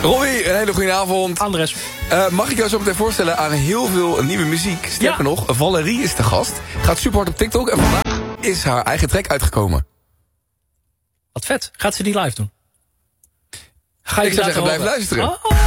Robbie, een hele goede avond. Andres. Mag ik jou zo meteen voorstellen aan heel veel nieuwe muziek? Sterker nog, Valerie is de gast. Gaat super hard op TikTok en vandaag is haar eigen track uitgekomen. Wat vet. Gaat ze die live doen? Ik zou zeggen, blijf luisteren. Oh.